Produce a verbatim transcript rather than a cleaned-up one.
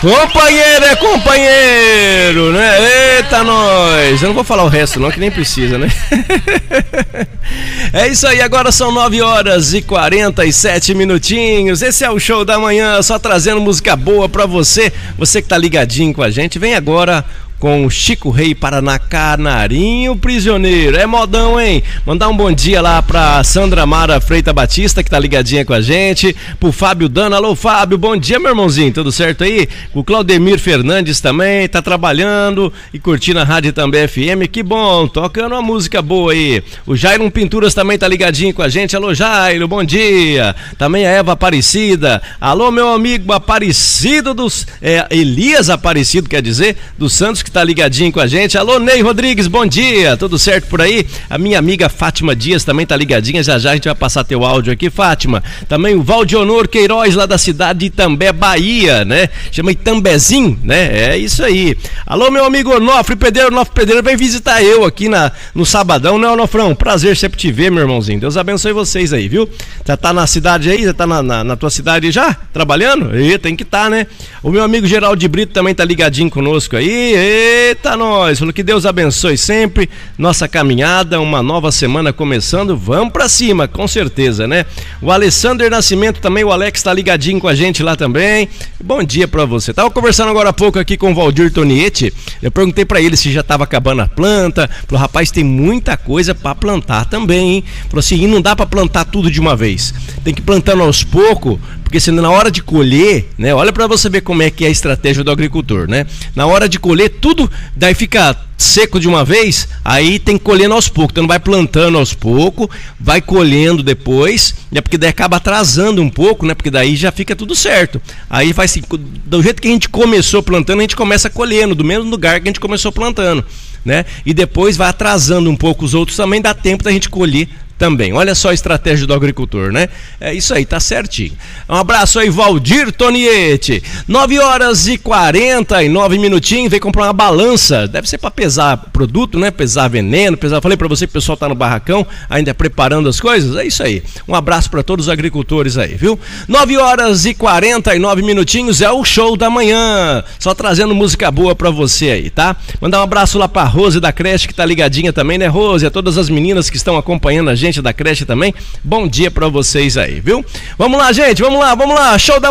Companheiro é companheiro, né? Eita, nós! Eu não vou falar o resto não, que nem precisa, né? É isso aí, agora são nove horas e quarenta e sete minutinhos. Esse é o Show da Manhã, só trazendo música boa pra você. Você que tá ligadinho com a gente, vem agora com o Chico Rei Paraná, Canarinho Prisioneiro. É modão, hein? Mandar um bom dia lá pra Sandra Mara Freita Batista, que tá ligadinha com a gente. Pro Fábio Dana. Alô, Fábio, bom dia, meu irmãozinho. Tudo certo aí? O Claudemir Fernandes também tá trabalhando e curtindo a Rádio Também F M. Que bom, tocando uma música boa aí. O Jairo Pinturas também tá ligadinho com a gente. Alô, Jairo, bom dia. Também a Eva Aparecida. Alô, meu amigo Aparecido dos... É, Elias Aparecido, quer dizer, dos Santos, que tá ligadinho com a gente. Alô, Ney Rodrigues, bom dia, tudo certo por aí? A minha amiga Fátima Dias também tá ligadinha, já já a gente vai passar teu áudio aqui, Fátima. Também o Valdionor Queiroz, lá da cidade de Itambé, Bahia, né? Chama Itambezinho, né? É isso aí. Alô, meu amigo Onofre Pedreiro, Onofre Pedreiro, vem visitar eu aqui na, no sabadão, né, Onofrão? Prazer sempre te ver, meu irmãozinho. Deus abençoe vocês aí, viu? Já tá na cidade aí? Já tá na, na, na tua cidade já? Trabalhando? E tem que tá, né? O meu amigo Geraldo de Brito também tá ligadinho conosco aí. E eita, nós, que Deus abençoe sempre nossa caminhada, uma nova semana começando, vamos pra cima, com certeza, né? O Alessandro Nascimento também, o Alex tá ligadinho com a gente lá também. Bom dia pra você. Tava conversando agora há pouco aqui com o Valdir Tonietti, eu perguntei pra ele se já tava acabando a planta, falou, rapaz, tem muita coisa pra plantar também, hein? Falou assim, e não dá pra plantar tudo de uma vez, tem que ir plantando aos poucos, porque senão na hora de colher, né? Olha pra você ver como é que é a estratégia do agricultor, né? Na hora de colher, tudo daí fica seco de uma vez, aí tem que colhendo aos poucos, então vai plantando aos poucos, vai colhendo depois, né? Porque daí acaba atrasando um pouco, né? Porque daí já fica tudo certo. Aí vai assim, do jeito que a gente começou plantando, a gente começa colhendo, do mesmo lugar que a gente começou plantando, né? E depois vai atrasando um pouco os outros também, dá tempo da gente colher também. Olha só a estratégia do agricultor, né? É isso aí, tá certinho. Um abraço aí, Valdir Tonietti. nove horas e quarenta e nove minutinhos, vem comprar uma balança. Deve ser para pesar produto, né? Pesar veneno, pesar. Falei para você que o pessoal tá no barracão, ainda preparando as coisas. É isso aí. Um abraço para todos os agricultores aí, viu? nove horas e quarenta e nove minutinhos, é o Show da Manhã. Só trazendo música boa para você aí, tá? Mandar um abraço lá pra Rose da creche, que tá ligadinha também, né, Rose? A todas as meninas que estão acompanhando a gente da creche também, bom dia pra vocês aí, viu? Vamos lá, gente, vamos lá, vamos lá, show da